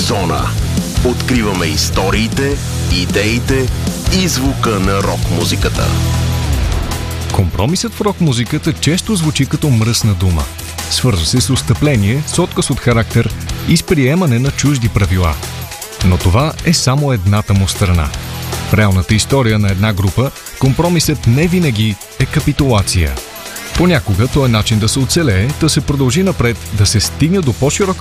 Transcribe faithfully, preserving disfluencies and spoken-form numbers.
Зона. Откриваме историите, идеите и звука на рок-музиката. Компромисът в рок-музиката често звучи като мръсна дума. Свързва се с отстъпление, с отказ от характер и с приемане на чужди правила. Но това е само едната му страна. В реалната история на една група компромисът не винаги е капитулация. Понякога то е начин да се оцелее, да се продължи напред, да се стигне до по-широка